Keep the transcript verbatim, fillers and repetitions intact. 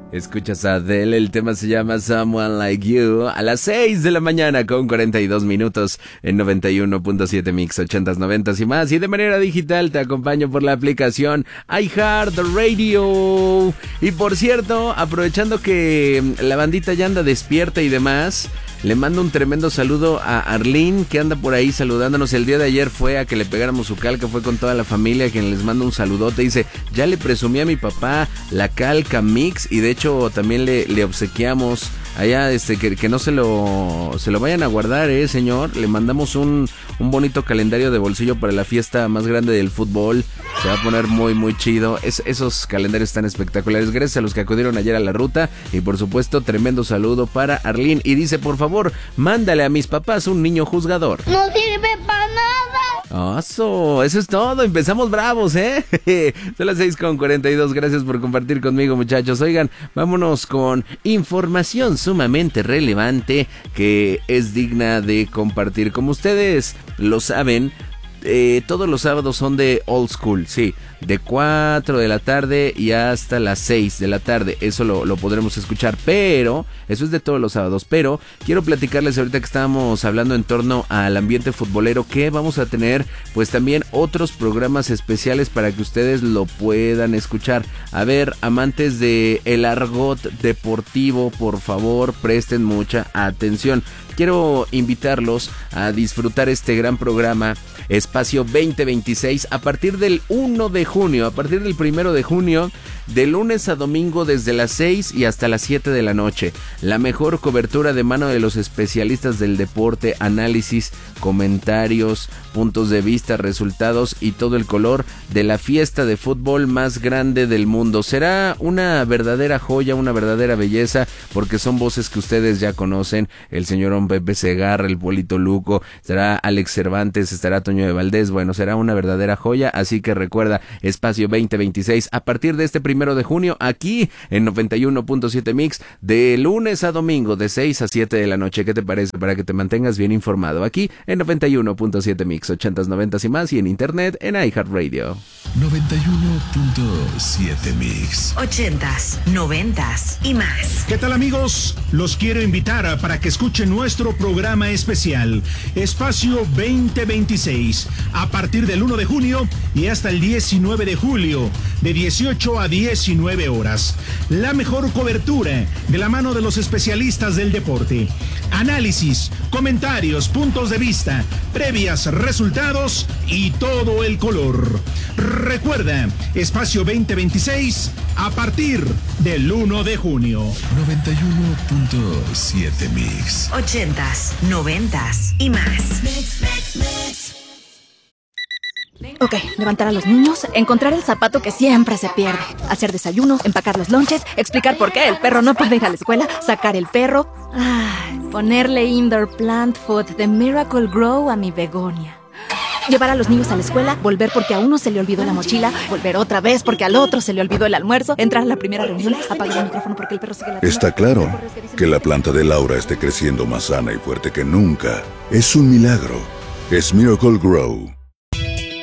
Escuchas a Adele, el tema se llama Someone Like You, a las seis de la mañana con cuarenta y dos minutos en noventa y uno punto siete Mix, ochentas, noventas y más. Y de manera digital te acompaño por la aplicación iHeartRadio. Y por cierto, aprovechando que la bandita ya anda despierta y demás, le mando un tremendo saludo a Arlene, que anda por ahí saludándonos. El día de ayer fue a que le pegáramos su calca, fue con toda la familia, quien les mando un saludote. Dice, ya le presumí a mi papá la calca Mix, y de hecho también le, le obsequiamos allá, este, que, que no se lo se lo vayan a guardar, eh, señor. Le mandamos un, un bonito calendario de bolsillo para la fiesta más grande del fútbol. Se va a poner muy, muy chido. Es, esos calendarios están espectaculares. Gracias a los que acudieron ayer a la ruta. Y por supuesto, tremendo saludo para Arlene. Y dice, por favor, mándale a mis papás un niño juzgador. No sirve para nada. Eso, eso es todo. Empezamos bravos, ¿eh? Son las seis con cuarenta y dos. Gracias por compartir conmigo, muchachos. Oigan, vámonos con información sumamente relevante que es digna de compartir. Como ustedes lo saben, Eh, todos los sábados son de old school, sí, de cuatro de la tarde y hasta las seis de la tarde, eso lo, lo podremos escuchar, pero, eso es de todos los sábados, pero quiero platicarles ahorita que estábamos hablando en torno al ambiente futbolero, que vamos a tener pues también otros programas especiales para que ustedes lo puedan escuchar. A ver, amantes de el argot deportivo, por favor, presten mucha atención. Quiero invitarlos a disfrutar este gran programa Espacio veinte veintiséis a partir del uno de junio, a partir del primero de junio, de lunes a domingo desde las seis y hasta las siete de la noche. La mejor cobertura de mano de los especialistas del deporte, análisis, comentarios, puntos de vista, resultados y todo el color de la fiesta de fútbol más grande del mundo. Será una verdadera joya, una verdadera belleza, porque son voces que ustedes ya conocen. El señor Pepe Segarra, el Polito Luco, estará Alex Cervantes, estará Toño de Valdés. Bueno, será una verdadera joya, así que recuerda, Espacio veinte veintiséis a partir de este primero de junio, aquí en noventa y uno punto siete Mix, de lunes a domingo, de seis a siete de la noche. ¿Qué te parece? Para que te mantengas bien informado, aquí en noventa y uno punto siete Mix, ochentas, noventas y más, y en internet en iHeartRadio. noventa y uno punto siete Mix, ochentas, noventas y más. ¿Qué tal, amigos? Los quiero invitar para que escuchen nuestro programa especial Espacio veinte veintiséis a partir del uno de junio y hasta el diecinueve de julio, de dieciocho a diecinueve horas. La mejor cobertura de la mano de los especialistas del deporte. Análisis, comentarios, puntos de vista, previas, resultados y todo el color. Recuerda, Espacio veinte veintiséis a partir del uno de junio. noventa y uno punto siete Mix, ochentas, noventas y más. Mix, mix, mix. Ok, levantar a los niños, encontrar el zapato que siempre se pierde, hacer desayuno, empacar los lonches, explicar por qué el perro no puede ir a la escuela, sacar el perro, ay, ponerle indoor plant food de Miracle Grow a mi begonia. Llevar a los niños a la escuela, volver porque a uno se le olvidó la mochila, volver otra vez porque al otro se le olvidó el almuerzo, entrar a la primera reunión, apagar el micrófono porque el perro sigue ladrando. Está claro que la planta de Laura esté creciendo más sana y fuerte que nunca. Es un milagro. Es Miracle Grow.